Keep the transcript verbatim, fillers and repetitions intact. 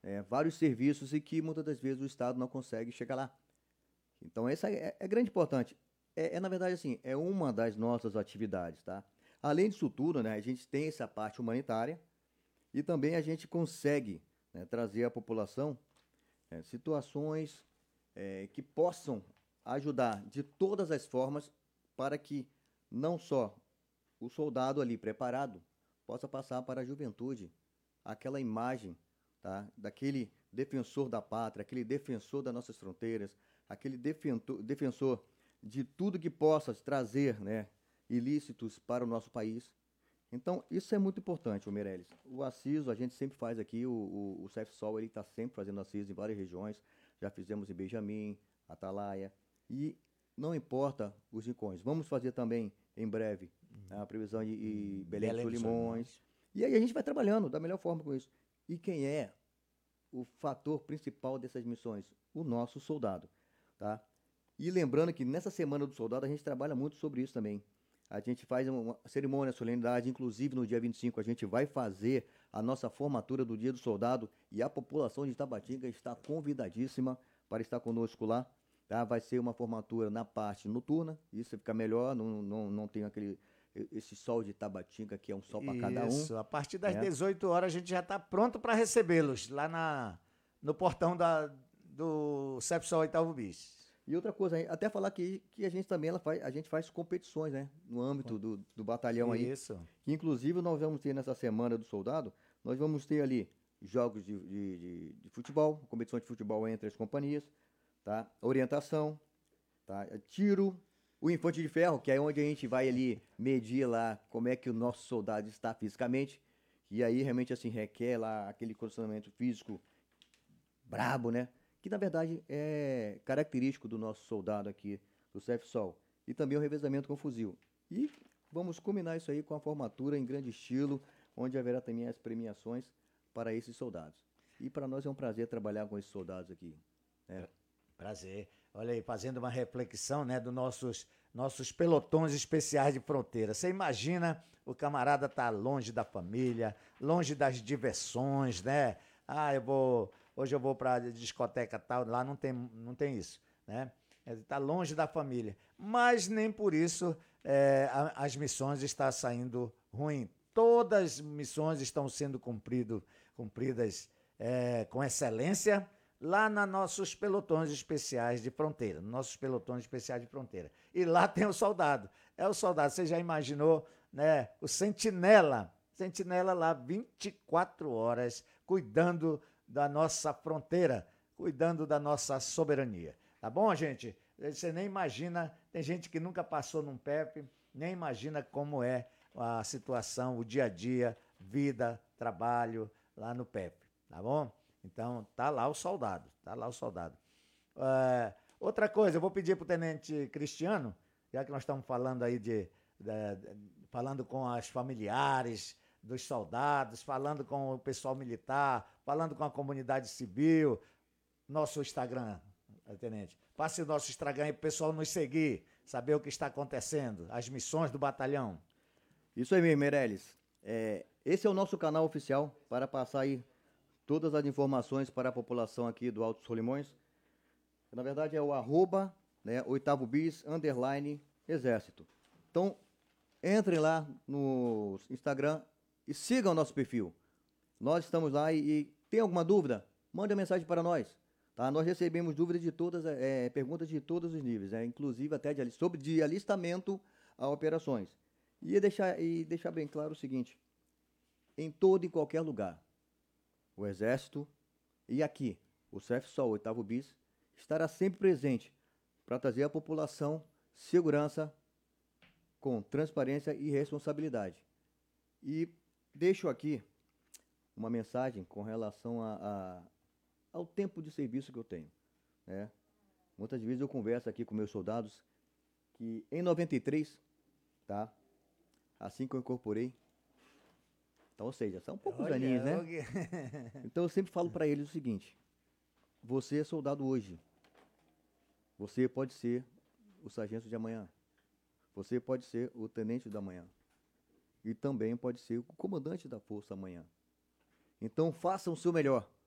é, vários serviços e que muitas das vezes o Estado não consegue chegar lá. Então, essa é, é grande importante. É, é, na verdade, assim, é uma das nossas atividades, tá? Além disso tudo, né, a gente tem essa parte humanitária e também a gente consegue, né, trazer à população é, situações é, que possam ajudar de todas as formas para que não só o soldado ali preparado possa passar para a juventude aquela imagem, tá, daquele defensor da pátria, aquele defensor das nossas fronteiras, aquele defensor, defensor de tudo que possa trazer, né, ilícitos para o nosso país. Então, isso é muito importante, o Meirelles. O Aciso, a gente sempre faz aqui, o, o, o Cefsol, ele está sempre fazendo Aciso em várias regiões. Já fizemos em Benjamin, Atalaia, e não importa os rincões. Vamos fazer também, em breve, a previsão de, de Belém de Belém dos Solimões. Solimões. E aí a gente vai trabalhando da melhor forma com isso. E quem é o fator principal dessas missões? O nosso soldado, tá? E lembrando que nessa Semana do Soldado a gente trabalha muito sobre isso também. A gente faz uma cerimônia, solenidade, inclusive no dia vinte e cinco a gente vai fazer a nossa formatura do Dia do Soldado e a população de Tabatinga está convidadíssima para estar conosco lá. Tá? Vai ser uma formatura na parte noturna, isso fica melhor, não, não, não tem aquele, esse sol de Tabatinga que é um sol para cada um, Isso, a partir das né? dezoito horas a gente já está pronto para recebê-los lá na, no portão da, do Cepsol Oitavo Bis. E outra coisa, até falar que, que a gente também ela faz, a gente faz competições, né? No âmbito do, do batalhão aí. Isso. Que inclusive nós vamos ter nessa semana do soldado, nós vamos ter ali jogos de, de, de, de futebol, competição de futebol entre as companhias, tá? Orientação, tá? Tiro, o infante de ferro, que é onde a gente vai ali medir lá como é que o nosso soldado está fisicamente. E aí realmente assim requer lá aquele condicionamento físico brabo, né? Que na verdade é característico do nosso soldado aqui do Cefsol. E também o revezamento com fuzil. E vamos combinar isso aí com a formatura em grande estilo, onde haverá também as premiações para esses soldados. E para nós é um prazer trabalhar com esses soldados aqui, né? Prazer. Olha aí, fazendo uma reflexão, né, dos nossos, nossos pelotões especiais de fronteira. Você imagina o camarada tá longe da família, longe das diversões, né? Ah, eu vou, hoje eu vou para discoteca tal, lá não tem, não tem isso, né? Ele tá longe da família. Mas nem por isso é, a, as missões estão saindo ruim. Todas as missões estão sendo cumprido, cumpridas é, com excelência lá nos nossos pelotões especiais de fronteira, nossos pelotões especiais de fronteira. E lá tem o soldado. É o soldado, você já imaginou, né? O sentinela, sentinela lá vinte e quatro horas cuidando da nossa fronteira, cuidando da nossa soberania. Tá bom, gente? Você nem imagina, tem gente que nunca passou num P E P, nem imagina como é a situação, o dia a dia, vida, trabalho lá no P E P, tá bom? Então, tá lá o soldado, tá lá o soldado. É, outra coisa, eu vou pedir para o tenente Cristiano, já que nós estamos falando aí de, de, de, falando com as familiares dos soldados, falando com o pessoal militar, falando com a comunidade civil, nosso Instagram, tenente. Passe o nosso Instagram aí para o pessoal nos seguir, saber o que está acontecendo, as missões do batalhão. Isso aí mesmo, Meirelles. É, esse é o nosso canal oficial para passar aí todas as informações para a população aqui do Alto Solimões. Na verdade é o arroba, né, oitavo bis, underline, exército. Então, entrem lá no Instagram e sigam o nosso perfil. Nós estamos lá e, e tem alguma dúvida? Mande uma mensagem para nós. Tá? Nós recebemos dúvidas de todas, é, perguntas de todos os níveis, né? Inclusive até de, sobre de alistamento a operações. E deixar, e deixar bem claro o seguinte, em todo e qualquer lugar, o Exército e aqui, o Cefsol, oitavo bis, estará sempre presente para trazer à população segurança com transparência e responsabilidade. E deixo aqui uma mensagem com relação a, a, ao tempo de serviço que eu tenho, né? Muitas vezes eu converso aqui com meus soldados que em noventa e três, tá? Assim que eu incorporei, então, ou seja, são poucos aninhos, Olha, né? olha. Então eu sempre falo para eles o seguinte: você é soldado hoje, você pode ser o sargento de amanhã, você pode ser o tenente da manhã e também pode ser o comandante da força amanhã. Então façam o seu melhor.